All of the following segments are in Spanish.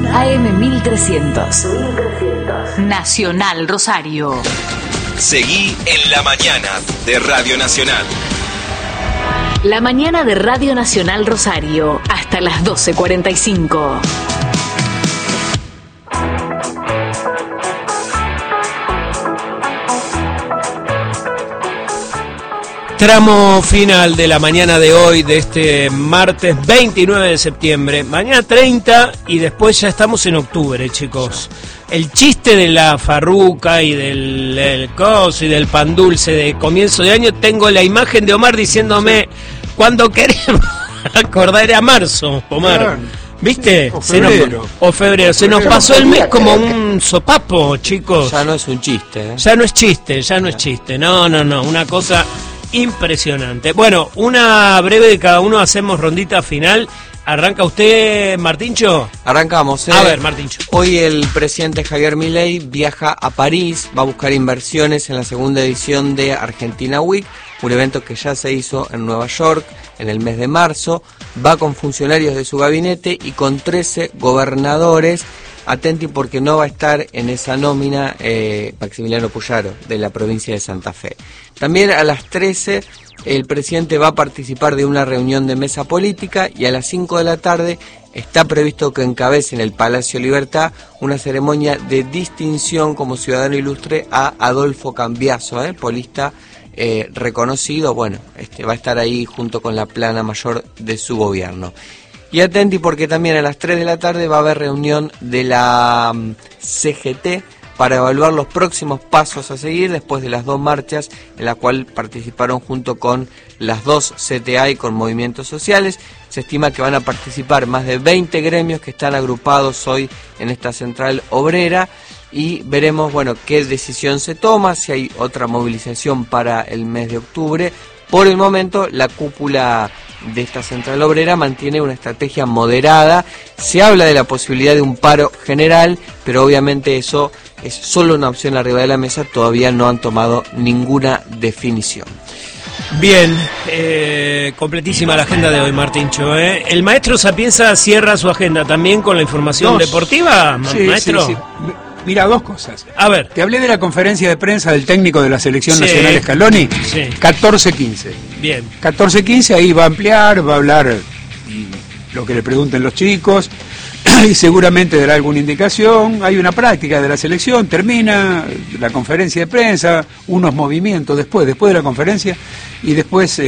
AM 1300. Nacional Rosario. Seguí en la mañana de Radio Nacional. La mañana de Radio Nacional Rosario, hasta las 12:45. Tramo final de la mañana de hoy, de este martes 29 de septiembre. Mañana 30 y después ya estamos en octubre, chicos. El chiste de la farruca y del coso y del pan dulce de comienzo de año, tengo la imagen de Omar diciéndome, cuando queremos acordar, era marzo, Omar. ¿Viste? O febrero. Se nos pasó el mes como un sopapo, chicos. Ya no es un chiste, ¿eh? Ya no es chiste. No, una cosa impresionante. Bueno, una breve de cada uno, hacemos rondita final. ¿Arranca usted, Martincho? Arrancamos, ¿eh? A ver, Martincho. Hoy el presidente Javier Milei viaja a París, va a buscar inversiones en la segunda edición de Argentina Week, un evento que ya se hizo en Nueva York en el mes de marzo. Va con funcionarios de su gabinete y con 13 gobernadores. Atenti porque no va a estar en esa nómina Maximiliano Puyaro, de la provincia de Santa Fe. También a las 13 el presidente va a participar de una reunión de mesa política y a las 5 de la tarde está previsto que encabece en el Palacio Libertad una ceremonia de distinción como ciudadano ilustre a Adolfo Cambiaso, polista reconocido. Bueno, va a estar ahí junto con la plana mayor de su gobierno. Y atenti porque también a las 3 de la tarde va a haber reunión de la CGT para evaluar los próximos pasos a seguir después de las dos marchas en la cual participaron junto con las dos CTA y con movimientos sociales. Se estima que van a participar más de 20 gremios que están agrupados hoy en esta central obrera y veremos, qué decisión se toma, si hay otra movilización para el mes de octubre. Por el momento, la cúpula de esta central obrera mantiene una estrategia moderada. Se habla de la posibilidad de un paro general, pero obviamente eso es solo una opción arriba de la mesa. Todavía no han tomado ninguna definición. Bien, completísima la agenda de hoy, Martincho. El maestro Sapienza cierra su agenda también con la información deportiva, maestro. Sí. Mira, dos cosas. A ver. Te hablé de la conferencia de prensa del técnico de la Selección Nacional Scaloni. Sí. 14:15. Bien. 14:15, ahí va a ampliar, va a hablar lo que le pregunten los chicos y seguramente dará alguna indicación. Hay una práctica de la selección, termina la conferencia de prensa, unos movimientos después de la conferencia y después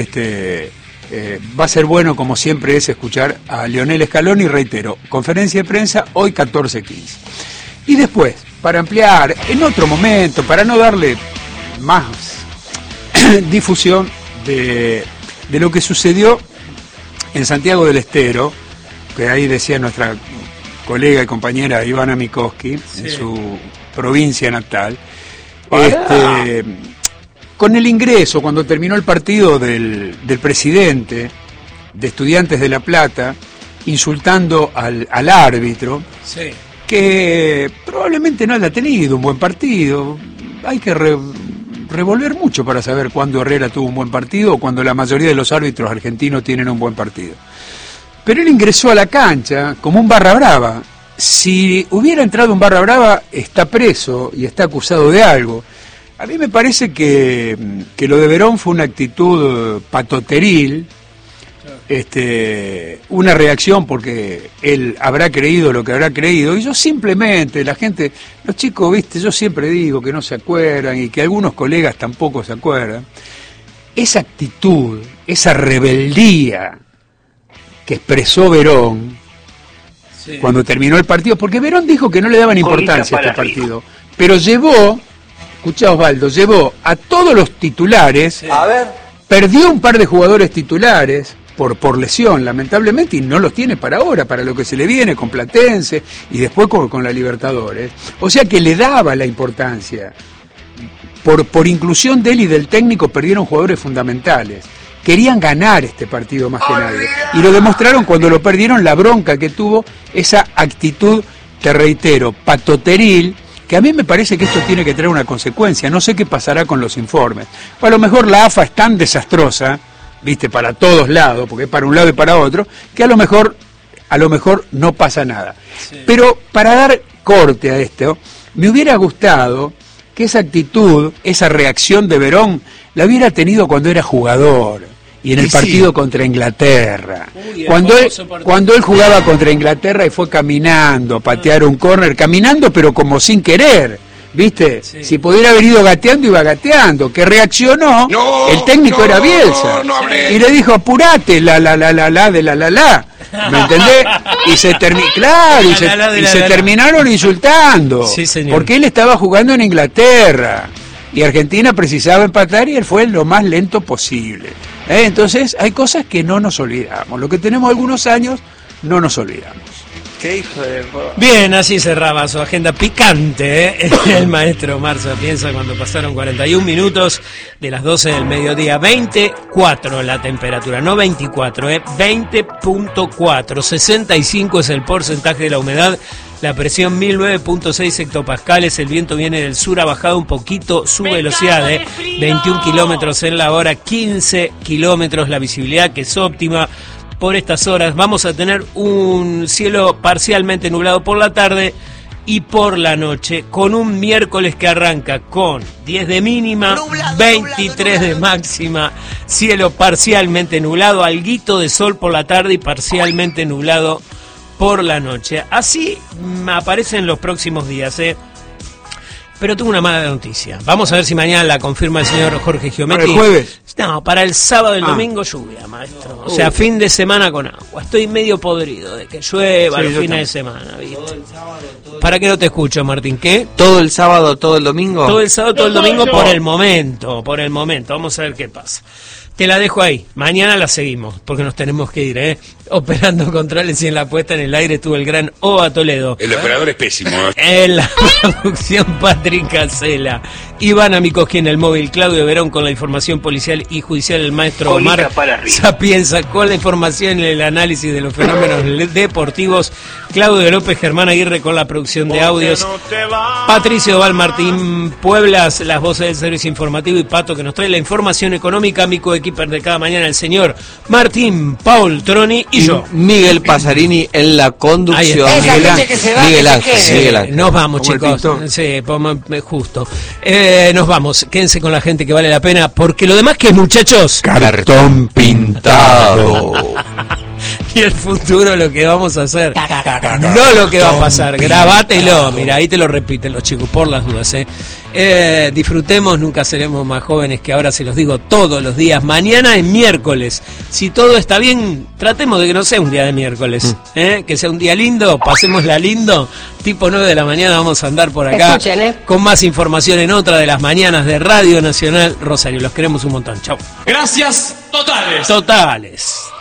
va a ser bueno, como siempre es, escuchar a Lionel Scaloni. Reitero, conferencia de prensa hoy 14:15. Y después, para ampliar, en otro momento, para no darle más difusión de lo que sucedió en Santiago del Estero, que ahí decía nuestra colega y compañera Ivana Mikoski, en su provincia natal, con el ingreso, cuando terminó el partido del presidente de Estudiantes de La Plata, insultando al árbitro, que probablemente no haya tenido un buen partido. Hay que revolver mucho para saber cuándo Herrera tuvo un buen partido o cuando la mayoría de los árbitros argentinos tienen un buen partido. Pero él ingresó a la cancha como un barra brava. Si hubiera entrado un barra brava, está preso y está acusado de algo. A mí me parece que lo de Verón fue una actitud patoteril, una reacción porque él habrá creído lo que habrá creído, y yo simplemente, la gente, los chicos, yo siempre digo que no se acuerdan y que algunos colegas tampoco se acuerdan, esa actitud, esa rebeldía que expresó Verón cuando terminó el partido, porque Verón dijo que no le daban importancia a este partido, pero escuchá Osvaldo, llevó a todos los titulares, perdió un par de jugadores titulares, por lesión, lamentablemente, y no los tiene para ahora, para lo que se le viene con Platense y después con la Libertadores. O sea que le daba la importancia. Por inclusión de él y del técnico perdieron jugadores fundamentales. Querían ganar este partido más que nadie. Y lo demostraron cuando lo perdieron, la bronca que tuvo, esa actitud, te reitero, patoteril, que a mí me parece que esto tiene que traer una consecuencia. No sé qué pasará con los informes. A lo mejor la AFA es tan desastrosa, para todos lados, porque es para un lado y para otro, que a lo mejor a lo mejor no pasa nada. Sí. Pero para dar corte a esto, me hubiera gustado que esa actitud, esa reacción de Verón, la hubiera tenido cuando era jugador y en el partido contra Inglaterra. Cuando él jugaba contra Inglaterra y fue caminando, patear un córner, caminando pero como sin querer, ¿viste? Sí. Si pudiera haber ido gateando, iba gateando. Que reaccionó, el técnico era Bielsa. Y le dijo, apurate, la, ¿me entendés? Y se terminaron insultando. Sí, porque él estaba jugando en Inglaterra. Y Argentina precisaba empatar y él fue lo más lento posible. Entonces hay cosas que no nos olvidamos. Lo que tenemos algunos años, no nos olvidamos. Qué hijo de... Bien, así cerraba su agenda picante, el maestro Marza Piensa cuando pasaron 41 minutos de las 12 del mediodía. 24 la temperatura, no 24, 20.4, 65 es el porcentaje de la humedad. La presión 1009.6 hectopascales, el viento viene del sur, ha bajado un poquito su velocidad, 21 kilómetros en la hora, 15 kilómetros la visibilidad, que es óptima por estas horas. Vamos a tener un cielo parcialmente nublado por la tarde y por la noche, con un miércoles que arranca con 10 de mínima, 23 de máxima, cielo parcialmente nublado, alguito de sol por la tarde y parcialmente nublado por la noche. Así aparecen los próximos días, Pero tengo una mala noticia. Vamos a ver si mañana la confirma el señor Jorge Giometti. ¿Para el jueves? No, para el sábado y el domingo lluvia, maestro. O sea, fin de semana con agua. Estoy medio podrido de que llueva los fines de semana, ¿viste? ¿Para qué no te escucho, Martín? ¿Qué? ¿Todo el sábado, todo el domingo? Todo el sábado, todo el domingo por el momento. Vamos a ver qué pasa. Te la dejo ahí. Mañana la seguimos, porque nos tenemos que ir, Operando controles y en la puesta en el aire estuvo el gran Oba Toledo. El operador es pésimo. En la producción, Patrick Casela. Iván Amikoski en el móvil, Claudio Verón con la información policial y judicial, el maestro Omar Sapienza con la información y el análisis de los fenómenos deportivos, Claudio López, Germán Aguirre con la producción de audios, Patricio Val Martín Pueblas, las voces del servicio informativo, y Pato que nos trae la información económica, mi coequiper de cada mañana, el señor Martín Paul Troni y yo, Miguel Pasarini en la conducción. Miguel Ángel. Nos vamos, chicos. Sí, justo. Nos vamos. Quédense con la gente que vale la pena, porque lo demás que es, muchachos, cartón pintado. Y el futuro lo que vamos a hacer, no lo que va a pasar. Grabátelo, mira, ahí te lo repiten los chicos por las dudas. Disfrutemos, nunca seremos más jóvenes que ahora, se los digo todos los días. Mañana es miércoles, si todo está bien, tratemos de que no sea un día de miércoles, que sea un día lindo, pasémosla lindo. Tipo 9 de la mañana vamos a andar por acá. Escuchen, con más información en otra de las mañanas de Radio Nacional Rosario. Los queremos un montón. Chau. Gracias totales.